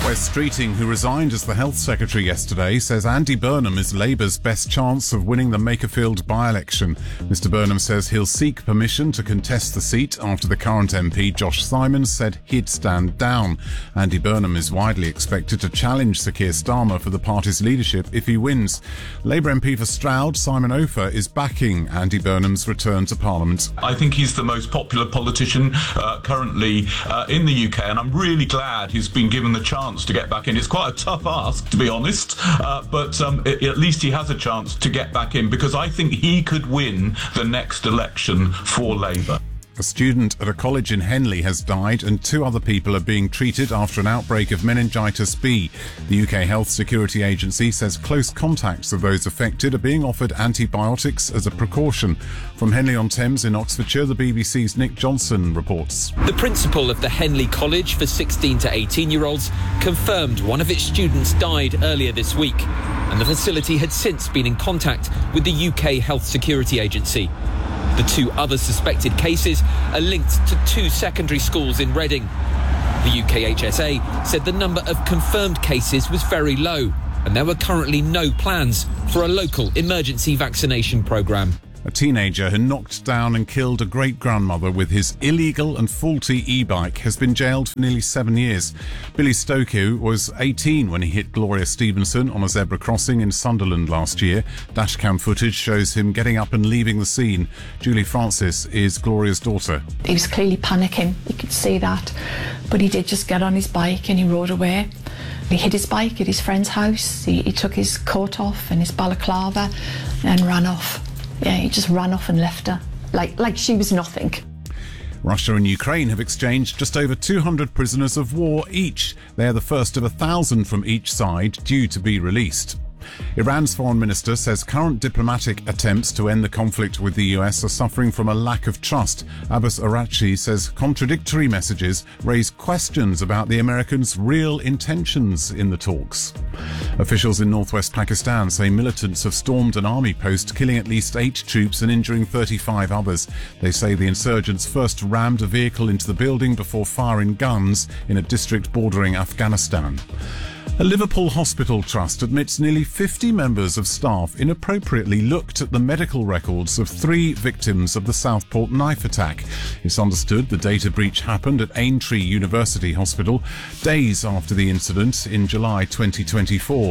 Wes Streeting, who resigned as the Health Secretary yesterday, says Andy Burnham is Labour's best chance of winning the Makerfield by-election. Mr Burnham says he'll seek permission to contest the seat after the current MP, Josh Simons, said he'd stand down. Andy Burnham is widely expected to challenge Sir Keir Starmer for the party's leadership if he wins. Labour MP for Stroud, Simon Ofer, is backing Andy Burnham's return to Parliament. I think he's the most popular politician currently in the UK, and I'm really glad he's been given the chance to get back in. It's quite a tough ask, to be honest, but at least he has a chance to get back in, because I think he could win the next election for Labour. A student at a college in Henley has died and 2 other people are being treated after an outbreak of meningitis B. The UK Health Security Agency says close contacts of those affected are being offered antibiotics as a precaution. From Henley-on-Thames in Oxfordshire, the BBC's Nick Johnson reports. The principal of the Henley College for 16 to 18-year-olds confirmed one of its students died earlier this week, and the facility had since been in contact with the UK Health Security Agency. The 2 other suspected cases are linked to 2 secondary schools in Reading. The UKHSA said the number of confirmed cases was very low, and there were currently no plans for a local emergency vaccination programme. A teenager who knocked down and killed a great-grandmother with his illegal and faulty e-bike has been jailed for nearly 7 years. Billy Stokoe was 18 when he hit Gloria Stevenson on a zebra crossing in Sunderland last year. Dashcam footage shows him getting up and leaving the scene. Julie Francis is Gloria's daughter. He was clearly panicking, you could see that, but he did just get on his bike and he rode away. He hid his bike at his friend's house, he took his coat off and his balaclava and ran off. Yeah, he just ran off and left her, like she was nothing. Russia and Ukraine have exchanged just over 200 prisoners of war each. They are the first of 1,000 from each side due to be released. Iran's foreign minister says current diplomatic attempts to end the conflict with the US are suffering from a lack of trust. Abbas Araghchi says contradictory messages raise questions about the Americans' real intentions in the talks. Officials in northwest Pakistan say militants have stormed an army post, killing at least 8 troops and injuring 35 others. They say the insurgents first rammed a vehicle into the building before firing guns in a district bordering Afghanistan. A Liverpool hospital trust admits nearly 50 members of staff inappropriately looked at the medical records of 3 victims of the Southport knife attack. It's understood the data breach happened at Aintree University Hospital days after the incident in July 2024.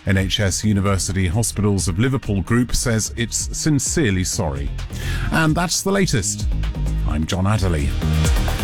NHS University Hospitals of Liverpool Group says it's sincerely sorry. And that's the latest. I'm John Adderley.